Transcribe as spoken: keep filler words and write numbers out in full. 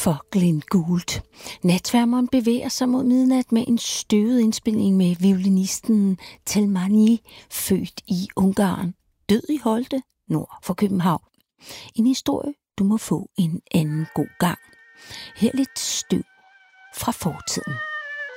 for Glenn Gould. Natsværmeren bevæger sig mod midnat med en støvet indspilning med violinisten Telmani, født i Ungarn, død i Holte, nord for København. En historie, du må få en anden god gang. Her lidt støv fra fortiden.